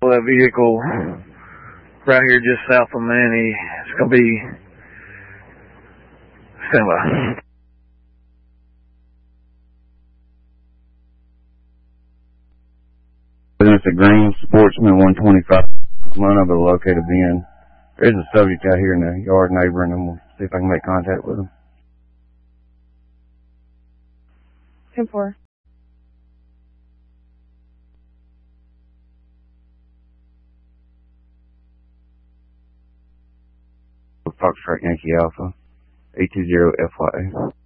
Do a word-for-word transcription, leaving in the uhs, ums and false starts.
that vehicle right here just south of Manny. It's going to be stand by. Business at Green, Sportsman one twenty-five. I'm unable to locate a bin. There's a subject out here in the yard neighboring them. We'll see if I can make contact with them. ten four. Foxtrot Yankee Alpha, eight two zero F Y A.